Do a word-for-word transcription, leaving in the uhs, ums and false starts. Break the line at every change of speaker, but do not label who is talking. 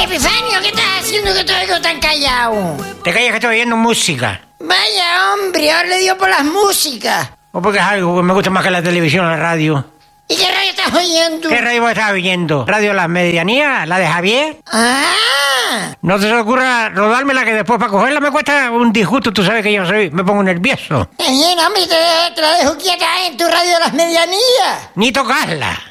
Epifanio, ¿qué estás haciendo que te oigo tan callado?
Te callas que estoy oyendo música.
Vaya, hombre, ahora le dio por las músicas.
O porque es algo que me gusta más que la televisión o la radio.
¿Y qué radio estás oyendo?
¿Qué radio estás oyendo? ¿Radio Las Medianías? ¿La de Javier?
¡Ah!
No te se te ocurra rodármela, que después para cogerla me cuesta un disgusto. Tú sabes que yo soy, me pongo nervioso.
Bien, hombre, te, te la dejo quieta en tu radio de Las Medianías.
Ni tocarla.